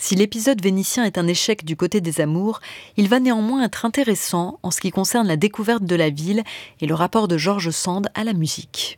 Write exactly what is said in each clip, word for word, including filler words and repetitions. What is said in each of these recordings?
Si l'épisode vénitien est un échec du côté des amours, il va néanmoins être intéressant en ce qui concerne la découverte de la ville et le rapport de George Sand à la musique.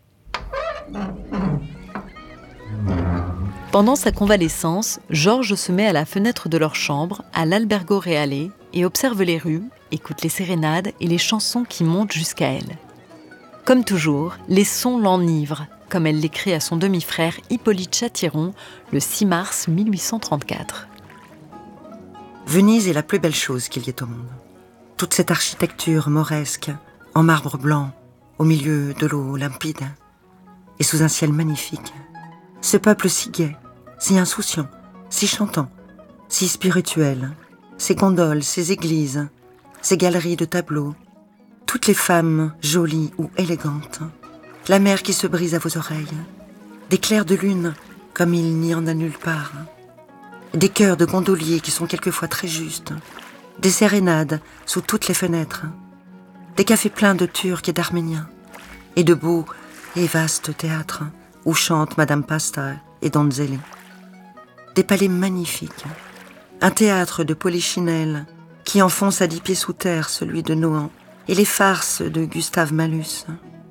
Pendant sa convalescence, George se met à la fenêtre de leur chambre, à l'Albergo Reale, et observe les rues, écoute les sérénades et les chansons qui montent jusqu'à elle. Comme toujours, les sons l'enivrent, comme elle l'écrit à son demi-frère Hippolyte Chatillon le six mars mille huit cent trente-quatre. Venise est la plus belle chose qu'il y ait au monde. Toute cette architecture mauresque, en marbre blanc, au milieu de l'eau limpide, et sous un ciel magnifique. Ce peuple si gai, si insouciant, si chantant, si spirituel, ces gondoles, ces églises, ces galeries de tableaux, toutes les femmes jolies ou élégantes, la mer qui se brise à vos oreilles, des clairs de lune comme il n'y en a nulle part, des chœurs de gondoliers qui sont quelquefois très justes, des sérénades sous toutes les fenêtres, des cafés pleins de Turcs et d'Arméniens, et de beaux et vastes théâtres où chantent Madame Pasta et Donzelli. Des palais magnifiques, un théâtre de Polichinelle qui enfonce à dix pieds sous terre celui de Nohant, et les farces de Gustave Malus.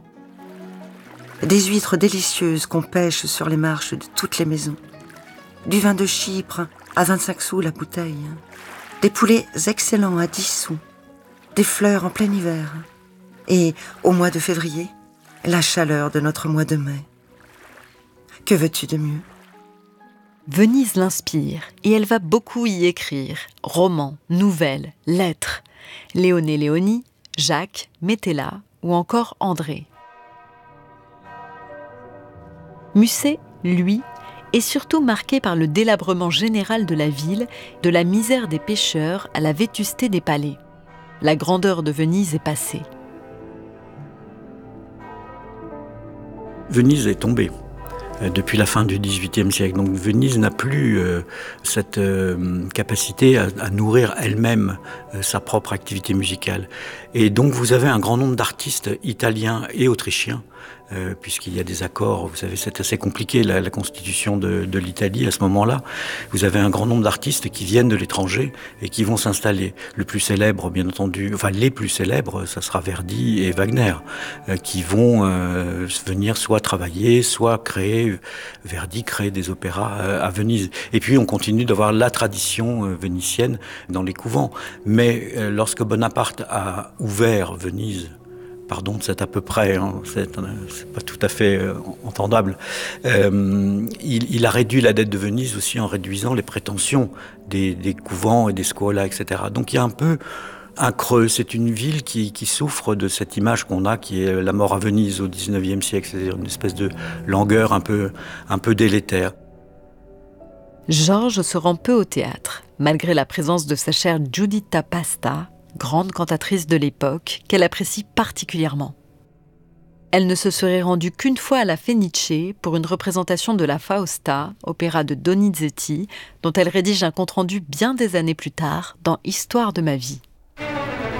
Des huîtres délicieuses qu'on pêche sur les marches de toutes les maisons. Du vin de Chypre à vingt-cinq sous la bouteille. Des poulets excellents à dix sous. Des fleurs en plein hiver. Et, au mois de février, la chaleur de notre mois de mai. Que veux-tu de mieux ? Venise l'inspire et elle va beaucoup y écrire. Romans, nouvelles, lettres. Léoné Léoni, Jacques, Métella ou encore André. Musset, lui, est surtout marqué par le délabrement général de la ville, de la misère des pêcheurs à la vétusté des palais. La grandeur de Venise est passée. Venise est tombée depuis la fin du dix-huitième siècle. Donc Venise n'a plus euh, cette euh, capacité à, à nourrir elle-même euh, sa propre activité musicale. Et donc vous avez un grand nombre d'artistes italiens et autrichiens, euh, puisqu'il y a des accords, vous savez, c'est assez compliqué la, la constitution de, de l'Italie à ce moment-là. Vous avez un grand nombre d'artistes qui viennent de l'étranger et qui vont s'installer. Le plus célèbre, bien entendu, enfin les plus célèbres, ça sera Verdi et Wagner, euh, qui vont euh, venir soit travailler, soit créer. Verdi crée des opéras euh, à Venise. Et puis on continue d'avoir la tradition euh, vénitienne dans les couvents. Mais euh, lorsque Bonaparte a ouvert Venise, pardon, c'est à peu près, hein, c'est, c'est pas tout à fait euh, entendable. Euh, il, il a réduit la dette de Venise aussi en réduisant les prétentions des, des couvents et des scuola, et cetera. Donc il y a un peu un creux. C'est une ville qui, qui souffre de cette image qu'on a, qui est la mort à Venise au dix-neuvième siècle, c'est-à-dire une espèce de langueur un peu, un peu délétère. Georges se rend peu au théâtre, malgré la présence de sa chère Giuditta Pasta, grande cantatrice de l'époque, qu'elle apprécie particulièrement. Elle ne se serait rendue qu'une fois à la Fenice pour une représentation de la Fausta, opéra de Donizetti, dont elle rédige un compte-rendu bien des années plus tard dans Histoire de ma vie.